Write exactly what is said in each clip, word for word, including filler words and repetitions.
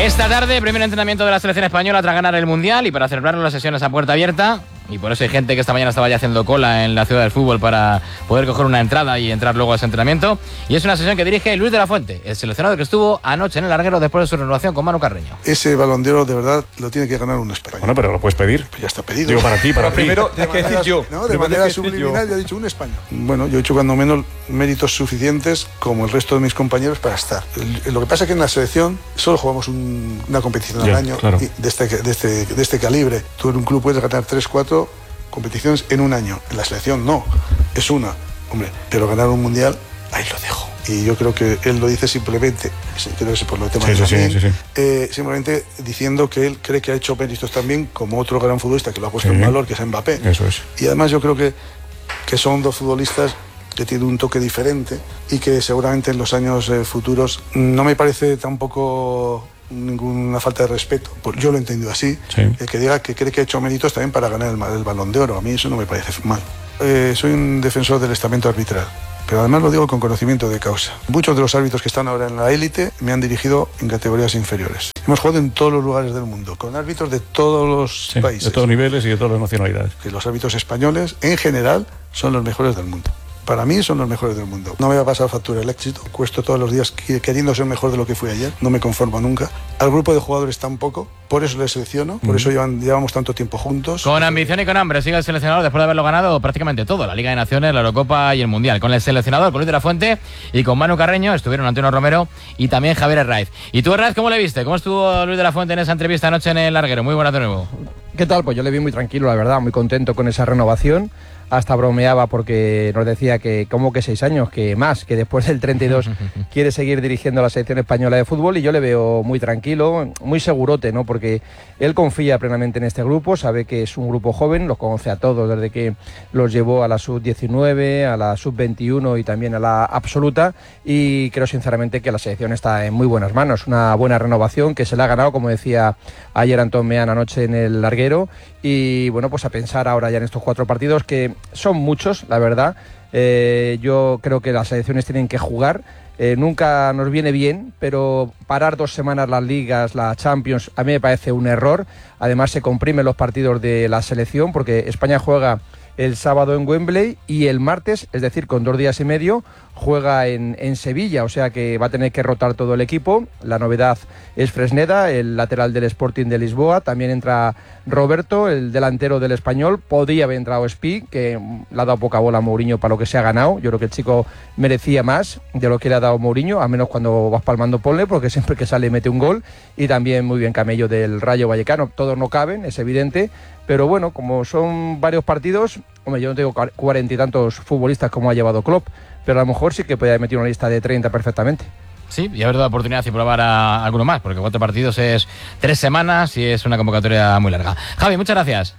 Esta tarde, primer entrenamiento de la selección española tras ganar el Mundial y para celebrarlo las sesiones a puerta abierta. Y por eso hay gente que esta mañana estaba ya haciendo cola en la Ciudad del Fútbol para poder coger una entrada y entrar luego a ese entrenamiento. Y es una sesión que dirige Luis de la Fuente, el seleccionado que estuvo anoche en el larguero después de su renovación con Manu Carreño. Ese Balón de Oro de verdad lo tiene que ganar un español. Bueno, pero lo puedes pedir. Pues ya está pedido. Digo, para ti, para ti. Primero, tienes que decir yo. No, de manera subliminal ya he dicho un español. Bueno, yo he hecho cuando menos méritos suficientes como el resto de mis compañeros para estar. El, lo que pasa es que en la selección solo jugamos un, una competición al ya, año claro. y de, este, de, este, de este calibre. Tú en un club puedes ganar tres, cuatro competiciones en un año. En la selección no, es una. Hombre, pero ganar un mundial, ahí lo dejo. Y yo creo que él lo dice simplemente, creo que por lo tema sí, de sí, Lamine, sí, sí, sí. Eh, simplemente diciendo que él cree que ha hecho méritos también como otro gran futbolista que lo ha puesto sí. en valor, que es Mbappé. Eso es. Y además yo creo que, que son dos futbolistas que tienen un toque diferente y que seguramente en los años eh, futuros no me parece tampoco ninguna falta de respeto, pues yo lo he entendido así, sí. el que diga que cree que ha hecho méritos también para ganar el, el Balón de Oro, a mí eso no me parece mal. Eh, soy un defensor del estamento arbitral, pero además lo digo con conocimiento de causa. Muchos de los árbitros que están ahora en la élite me han dirigido en categorías inferiores. Hemos jugado en todos los lugares del mundo, con árbitros de todos los sí, países. De todos niveles y de todas las nacionalidades. Que los árbitros españoles, en general, son los mejores del mundo. Para mí son los mejores del mundo. No me va a pasar factura el éxito. Cuesto todos los días queriendo ser mejor de lo que fui ayer. No me conformo nunca. Al grupo de jugadores tampoco. Por eso les selecciono. Por mm. eso llevan, llevamos tanto tiempo juntos. Con ambición y con hambre sigue el seleccionador después de haberlo ganado prácticamente todo. La Liga de Naciones, la Eurocopa y el Mundial. Con el seleccionador, con Luis de la Fuente y con Manu Carreño estuvieron Antonio Romero y también Javier Herraiz. ¿Y tú, Herraiz, cómo le viste? ¿Cómo estuvo Luis de la Fuente en esa entrevista anoche en el larguero? Muy buenas de nuevo. ¿Qué tal? Pues yo le vi muy tranquilo, la verdad. Muy contento con esa renovación. Hasta bromeaba porque nos decía que como que seis años, que más, que después del treinta y dos quiere seguir dirigiendo la selección española de fútbol y yo le veo muy tranquilo, muy segurote, ¿no? Porque él confía plenamente en este grupo, sabe que es un grupo joven, los conoce a todos desde que los llevó a la sub diecinueve, a la sub veintiuno y también a la absoluta y creo sinceramente que la selección está en muy buenas manos, una buena renovación que se le ha ganado, como decía ayer Antón Meán anoche en el larguero y bueno, pues a pensar ahora ya en estos cuatro partidos que son muchos, la verdad. Eh, yo creo que las selecciones tienen que jugar. Eh, nunca nos viene bien, pero parar dos semanas las ligas, la Champions, a mí me parece un error. Además se comprimen los partidos de la selección porque España juega el sábado en Wembley y el martes, es decir, con dos días y medio, juega en, en Sevilla, o sea que va a tener que rotar todo el equipo. La novedad es Fresneda, el lateral del Sporting de Lisboa, también entra Roberto, el delantero del Español, podría haber entrado Spi, que le ha dado poca bola a Mourinho para lo que se ha ganado, yo creo que el chico merecía más de lo que le ha dado Mourinho, a menos cuando vas palmando ponle, porque siempre que sale mete un gol, y también muy bien Camello del Rayo Vallecano, todos no caben, es evidente, pero bueno, como son varios partidos, hombre, yo no tengo cuarenta y tantos futbolistas como ha llevado Klopp, pero a lo mejor sí que podía haber metido una lista de treinta perfectamente. Sí, y haber dado oportunidad de probar a alguno más, porque cuatro partidos es tres semanas y es una convocatoria muy larga. Javi, muchas gracias.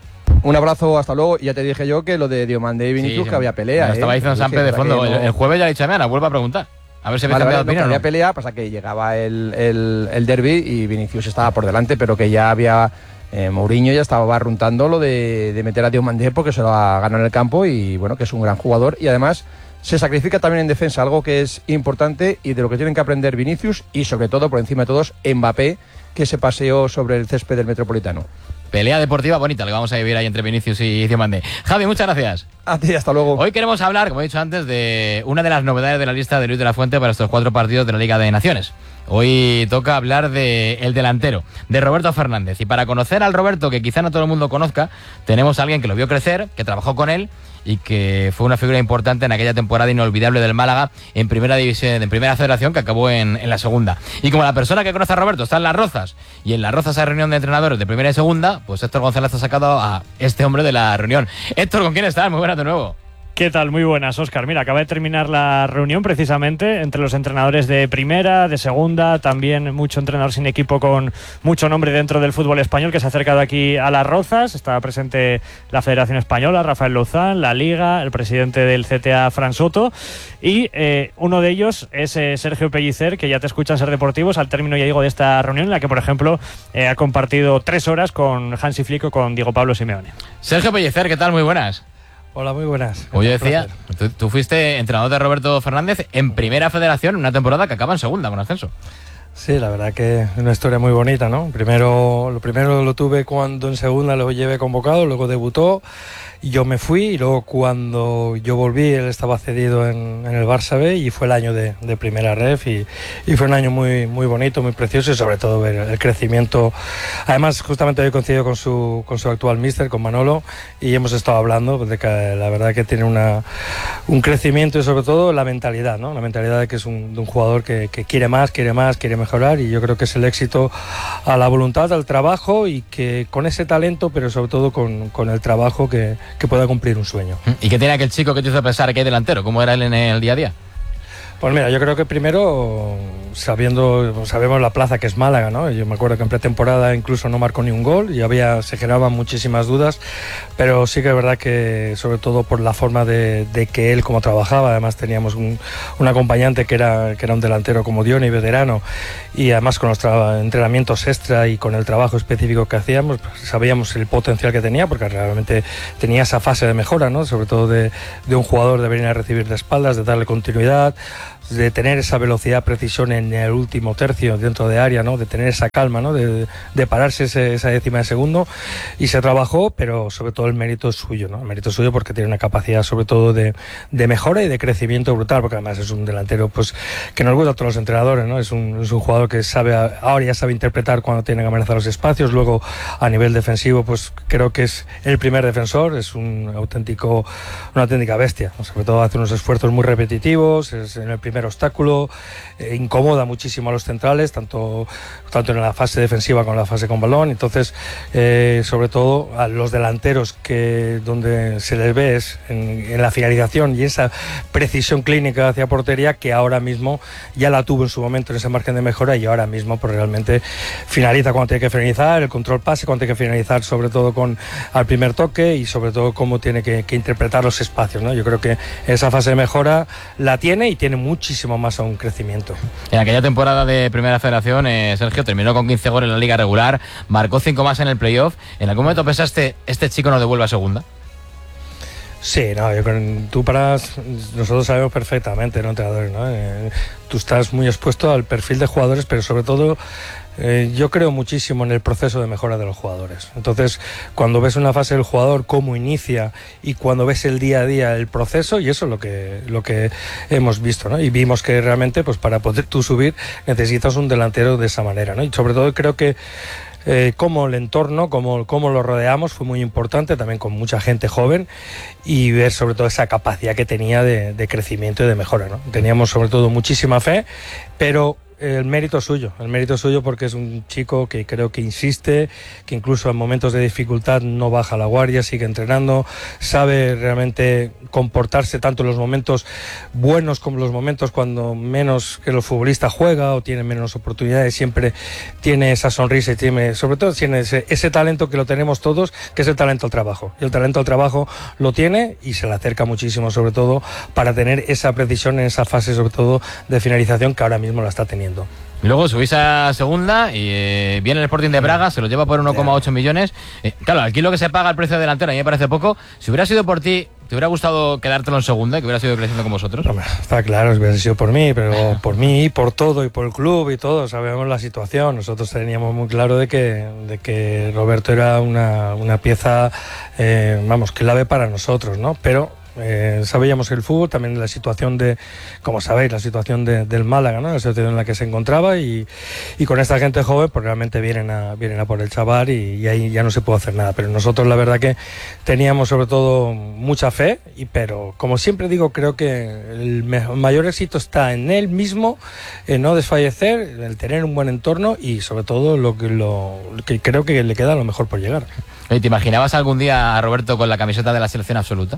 Un abrazo, hasta luego. Y ya te dije yo que lo de Diomandé y Vinicius, sí, sí, que había pelea. Estaba ¿eh? diciendo Sampe de fondo. No... El jueves ya le he dicho a Meana, vuelvo a preguntar. A ver si había vale, cambiado vale, de opinión. No, había pelea, pasa que llegaba el, el, el derbi y Vinicius estaba por delante, pero que ya había... Eh, Mourinho ya estaba barruntando lo de, de meter a Diomandé porque se lo ha ganado en el campo y bueno, que es un gran jugador y además se sacrifica también en defensa, algo que es importante y de lo que tienen que aprender Vinicius y sobre todo, por encima de todos, Mbappé, que se paseó sobre el césped del Metropolitano. Pelea deportiva bonita, la que vamos a vivir ahí entre Vinicius y Diomandé. Javi, muchas gracias. A ti, hasta luego. Hoy queremos hablar, como he dicho antes, de una de las novedades de la lista de Luis de la Fuente para estos cuatro partidos de la Liga de Naciones. Hoy toca hablar de el delantero, de Roberto Fernández. Y para conocer al Roberto, que quizá no todo el mundo conozca, tenemos a alguien que lo vio crecer, que trabajó con él y que fue una figura importante en aquella temporada inolvidable del Málaga en primera división, en primera federación, que acabó en, en la segunda. Y como la persona que conoce a Roberto está en Las Rozas, y en Las Rozas hay reunión de entrenadores de primera y segunda, pues Héctor González ha sacado a este hombre de la reunión. Héctor, ¿con quién estás? Muy buenas de nuevo. ¿Qué tal? Muy buenas, Óscar. Mira, acaba de terminar la reunión precisamente entre los entrenadores de primera, de segunda, también mucho entrenador sin equipo con mucho nombre dentro del fútbol español que se ha acercado aquí a Las Rozas. Estaba presente la Federación Española, Rafael Lozán, la Liga, el presidente del C T A, Fran Soto, y eh, uno de ellos es eh, Sergio Pellicer, que ya te escuchan Ser Deportivos al término, ya digo, de esta reunión en la que, por ejemplo, eh, ha compartido tres horas con Hansi Flick o con Diego Pablo Simeone. Sergio Pellicer, ¿qué tal? Muy buenas. Hola, muy buenas. Oye, decía, tú, tú fuiste entrenador de Roberto Fernández en primera federación, una temporada que acaba en segunda con ascenso. Sí, la verdad que es una historia muy bonita, ¿no? Primero, lo primero lo tuve cuando en segunda lo llevé convocado, luego debutó, y yo me fui, y luego cuando yo volví él estaba cedido en, en el Barça B y fue el año de, de primera ref y, y fue un año muy, muy bonito, muy precioso y sobre todo ver el crecimiento. Además, justamente he coincidido con su, con su actual míster, con Manolo, y hemos estado hablando de que la verdad que tiene una, un crecimiento y sobre todo la mentalidad, ¿no? La mentalidad de que es un, de un jugador que, que quiere más, quiere más, quiere mejorar, y yo creo que es el éxito a la voluntad, al trabajo, y que con ese talento, pero sobre todo con, con el trabajo que, que pueda cumplir un sueño. ¿Y qué tiene aquel chico que te hizo pensar que hay delantero? ¿Cómo era él en el día a día? Pues mira, yo creo que primero, sabiendo, sabemos la plaza que es Málaga, ¿no? Yo me acuerdo que en pretemporada incluso no marcó ni un gol y había, se generaban muchísimas dudas, pero sí que es verdad que sobre todo por la forma de, de que él como trabajaba, además teníamos un, un acompañante que era, que era un delantero como Diony, veterano, y además con los entrenamientos extra y con el trabajo específico que hacíamos, pues sabíamos el potencial que tenía, porque realmente tenía esa fase de mejora, ¿no? Sobre todo de, de un jugador de venir a recibir de espaldas, de darle continuidad, de tener esa velocidad, precisión en el último tercio dentro de área, ¿no? De tener esa calma, ¿no? De, de pararse ese, esa décima de segundo, y se trabajó, pero sobre todo el mérito es suyo, ¿no? El mérito es suyo porque tiene una capacidad sobre todo de, de mejora y de crecimiento brutal, porque además es un delantero pues que nos gusta a todos los entrenadores, ¿no? Es un, es un jugador que sabe, ahora ya sabe interpretar cuando tiene que amenazar los espacios, luego a nivel defensivo pues creo que es el primer defensor, es un auténtico, una auténtica bestia, ¿no? Sobre todo hace unos esfuerzos muy repetitivos, es en el primer obstáculo, eh, incomoda muchísimo a los centrales, tanto, tanto en la fase defensiva como en la fase con balón. Entonces, eh, sobre todo a los delanteros que donde se les ve es en, en la finalización y esa precisión clínica hacia portería, que ahora mismo ya la tuvo en su momento en ese margen de mejora, y ahora mismo pues realmente finaliza cuando tiene que finalizar, el control pase cuando tiene que finalizar, sobre todo con al primer toque, y sobre todo cómo tiene que, que interpretar los espacios, ¿no? Yo creo que esa fase de mejora la tiene y tiene muchísimo más a un crecimiento. En aquella temporada de Primera Federación, eh, Sergio terminó con quince goles en la liga regular, marcó cinco más en el playoff. ¿En algún momento pensaste, este chico no devuelve a segunda? Sí, no, yo con, tú paras, nosotros sabemos perfectamente, ¿no? Entrenadores, ¿no? Eh, tú estás muy expuesto al perfil de jugadores, pero sobre todo eh, yo creo muchísimo en el proceso de mejora de los jugadores. Entonces, cuando ves una fase del jugador, cómo inicia, y cuando ves el día a día el proceso, y eso es lo que, lo que hemos visto, ¿no? Y vimos que realmente, pues para poder tú subir, necesitas un delantero de esa manera, ¿no? Y sobre todo creo que Eh, cómo el entorno, cómo, cómo lo rodeamos fue muy importante, también con mucha gente joven, y ver sobre todo esa capacidad que tenía de, de crecimiento y de mejora, ¿no? Teníamos sobre todo muchísima fe, pero el mérito es suyo, el mérito es suyo porque es un chico que creo que insiste, que incluso en momentos de dificultad no baja la guardia, sigue entrenando, sabe realmente comportarse tanto en los momentos buenos como en los momentos cuando menos que el futbolista juega o tiene menos oportunidades, siempre tiene esa sonrisa y tiene, sobre todo tiene ese, ese talento que lo tenemos todos, que es el talento al trabajo, y el talento al trabajo lo tiene y se le acerca muchísimo, sobre todo para tener esa precisión en esa fase sobre todo de finalización que ahora mismo la está teniendo. Luego subís a segunda y eh, viene el Sporting de Braga, se lo lleva por uno coma ocho millones. Eh, claro, aquí lo que se paga el precio de delantero, a mí me parece poco. Si hubiera sido por ti, ¿te hubiera gustado quedártelo en segunda y que hubiera sido creciendo con vosotros? Hombre, está claro, hubiera sido por mí, pero por mí, por todo, y por el club y todo, sabemos la situación. Nosotros teníamos muy claro de que, de que Roberto era una, una pieza, eh, vamos, clave para nosotros, ¿no? Pero Eh, sabíamos el fútbol, también la situación de, como sabéis, la situación de, del Málaga, ¿no? La situación en la que se encontraba, y, y con esta gente joven pues realmente vienen a, vienen a por el chaval, y, y ahí ya no se puede hacer nada, pero nosotros la verdad que teníamos sobre todo mucha fe, y pero como siempre digo, creo que el mejor, mayor éxito está en él mismo, en no desfallecer, en tener un buen entorno, y sobre todo lo que, lo, que creo que le queda lo mejor por llegar. ¿Te imaginabas algún día a Roberto con la camiseta de la selección absoluta?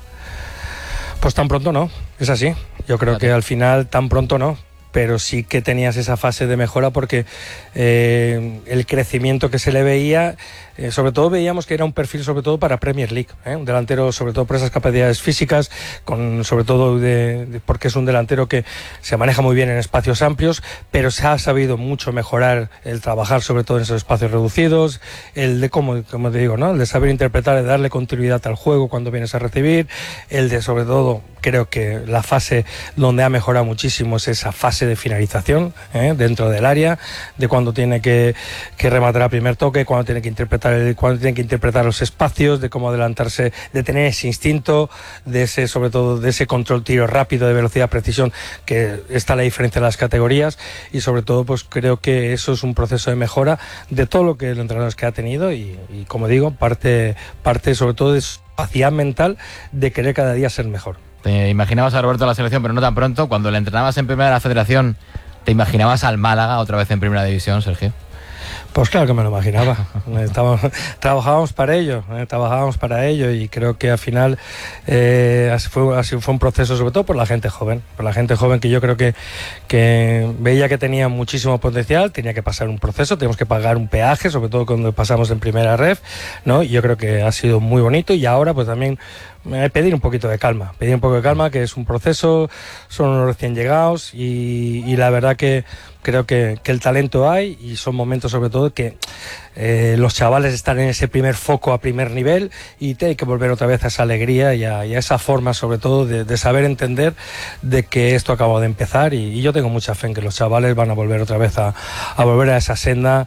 Pues tan pronto no, es así. Yo creo que al final tan pronto no, pero sí que tenías esa fase de mejora porque eh, el crecimiento que se le veía, eh, sobre todo veíamos que era un perfil sobre todo para Premier League, ¿eh? Un delantero sobre todo por esas capacidades físicas, con sobre todo de, de, porque es un delantero que se maneja muy bien en espacios amplios, pero se ha sabido mucho mejorar el trabajar sobre todo en esos espacios reducidos, el de, como, como te digo, ¿no? El de saber interpretar, de darle continuidad al juego cuando vienes a recibir, el de sobre todo creo que la fase donde ha mejorado muchísimo es esa fase de finalización, ¿eh? dentro del área, de cuando tiene que, que rematar a primer toque, cuando tiene que interpretar el, cuando tiene que interpretar los espacios, de cómo adelantarse, de tener ese instinto, de ese, sobre todo de ese control tiro rápido, de velocidad, precisión, que está la diferencia de las categorías, y sobre todo pues creo que eso es un proceso de mejora de todo lo que el entrenador que ha tenido, y, y como digo, parte, parte sobre todo de su capacidad mental de querer cada día ser mejor. Te imaginabas a Roberto en la selección, pero no tan pronto. Cuando le entrenabas en primera de la federación, ¿te imaginabas al Málaga otra vez en primera división, Sergio? Pues claro que me lo imaginaba. Estábamos, trabajábamos para ello, eh, trabajábamos para ello, y creo que al final eh, así fue, así fue un proceso, sobre todo por la gente joven, por la gente joven que yo creo que, que veía que tenía muchísimo potencial, tenía que pasar un proceso, teníamos que pagar un peaje, sobre todo cuando pasamos en primera ref, ¿no? Y yo creo que ha sido muy bonito, y ahora pues también eh, pedir un poquito de calma, pedir un poco de calma, que es un proceso, son unos recién llegados, y, y la verdad que creo que, que el talento hay, y son momentos sobre todo que eh, los chavales están en ese primer foco a primer nivel, y te hay que volver otra vez a esa alegría y a, y a esa forma sobre todo de, de saber entender de que esto acaba de empezar, y, y yo tengo mucha fe en que los chavales van a volver otra vez a, a volver a esa senda